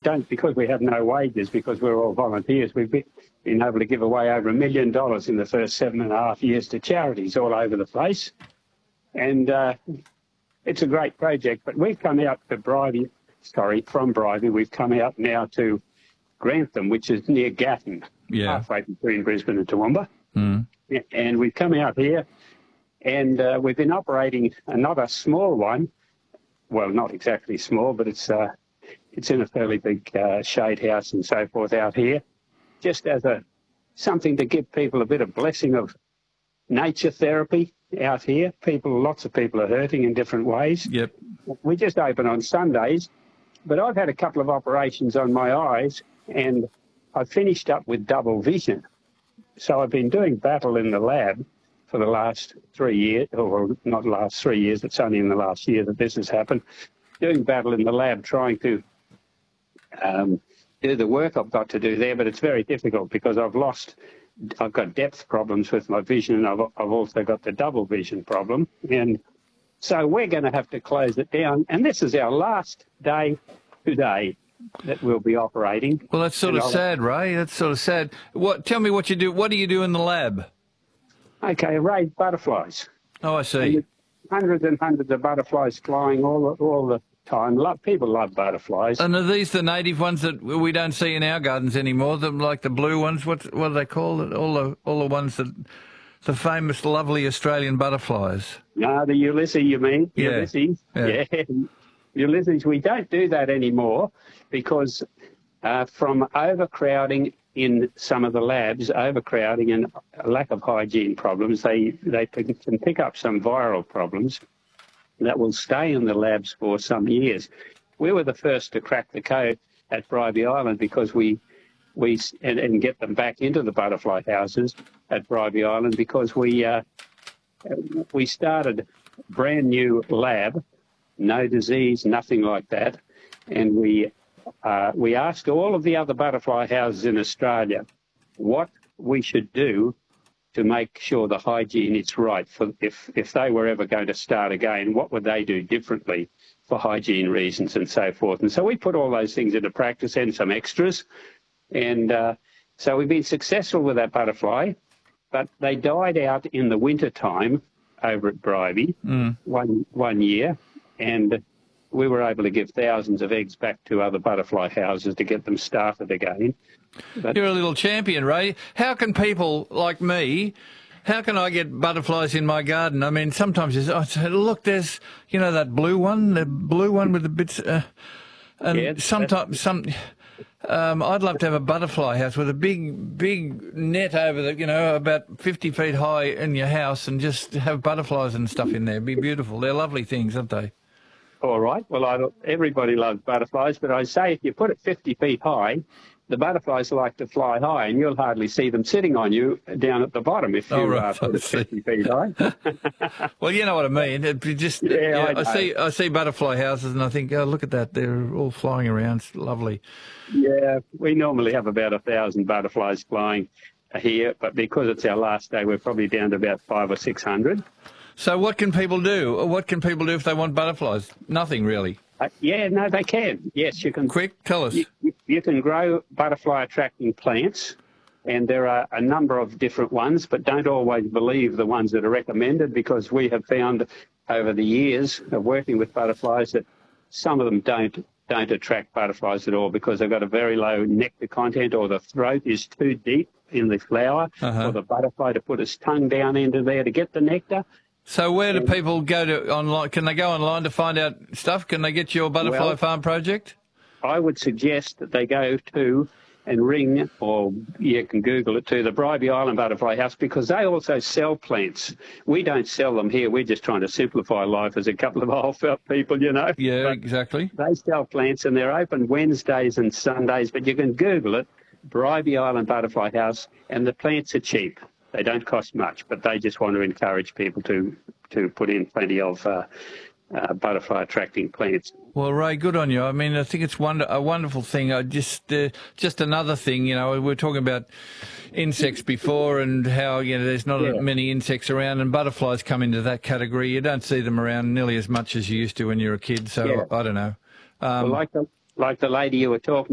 don't, because we have no wages, because we're all volunteers, we've been able to give away over $1 million in the first 7.5 years to charities all over the place. And it's a great project, but we've come out to from Bribie, we've come out now to Grantham, which is near Gatton, halfway between Brisbane and Toowoomba. And we've come out here, and we've been operating another small one. Well, not exactly small, but it's in a fairly big shade house and so forth out here, just as something to give people a bit of blessing of nature therapy out here. Lots of people are hurting in different ways. Yep. We just open on Sundays, but I've had a couple of operations on my eyes, and I've finished up with double vision. So I've been doing battle in the lab for the last 3 years, or not last 3 years, it's only in the last year that this has happened, doing battle in the lab, trying to do the work I've got to do there, but it's very difficult because I've got depth problems with my vision, and I've also got the double vision problem. And so we're going to have to close it down. And this is our last day today that we'll be operating. Well, that's sort of sad, Ray. That's sort of sad. Tell me what you do. What do you do in the lab? Okay, I raise butterflies. Oh, I see. Hundreds and hundreds of butterflies flying all the time. People love butterflies. And are these the native ones that we don't see in our gardens anymore? Like the blue ones? What do they call it? All the ones the famous, lovely Australian butterflies. No, the Ulysses, you mean? Yeah. Ulysses. Yeah. Ulysses. We don't do that anymore because from overcrowding in some of the labs, overcrowding and lack of hygiene problems, they can pick up some viral problems that will stay in the labs for some years. We were the first to crack the code at Bribie Island because we get them back into the butterfly houses at Bribie Island because we started a brand new lab, no disease, nothing like that, and we asked all of the other butterfly houses in Australia what we should do to make sure the hygiene is right. For if they were ever going to start again, what would they do differently for hygiene reasons and so forth? And so we put all those things into practice and some extras. And so we've been successful with that butterfly, but they died out in the winter time over at Bribie one year, and we were able to give thousands of eggs back to other butterfly houses to get them started again. But you're a little champion, Ray. How can people like me, how can I get butterflies in my garden? I mean, sometimes I say, look, there's, the blue one with the bits, and sometimes I'd love to have a butterfly house with a big net over about 50 feet high in your house, and just have butterflies and stuff in there. It'd be beautiful. They're lovely things, aren't they? All right. Well, everybody loves butterflies, but I say if you put it 50 feet high, the butterflies like to fly high, and you'll hardly see them sitting on you down at the bottom if you put it 50 feet high. Well, you know what I mean. I see butterfly houses, and I think, oh, look at that. They're all flying around. It's lovely. Yeah, we normally have about 1,000 butterflies flying here, but because it's our last day, we're probably down to about 500 or 600. So what can people do? What can people do if they want butterflies? Nothing, really. No, they can. Yes, you can. Quick, tell us. You can grow butterfly-attracting plants, and there are a number of different ones, but don't always believe the ones that are recommended, because we have found over the years of working with butterflies that some of them don't attract butterflies at all because they've got a very low nectar content, or the throat is too deep in the flower for the butterfly to put its tongue down into there to get the nectar. So where do people go to online? Can they go online to find out stuff? Can they get your butterfly farm project? I would suggest that they go to and ring, or you can Google it too, the Bribie Island Butterfly House, because they also sell plants. We don't sell them here. We're just trying to simplify life as a couple of old felt people, Yeah, but exactly. They sell plants, and they're open Wednesdays and Sundays, but you can Google it, Bribie Island Butterfly House, and the plants are cheap. They don't cost much, but they just want to encourage people to put in plenty of butterfly-attracting plants. Well, Ray, good on you. I mean, I think it's a wonderful thing. Just another thing, we were talking about insects before and how, there's not many insects around, and butterflies come into that category. You don't see them around nearly as much as you used to when you were a kid, so I don't know. Well, like the lady you were talking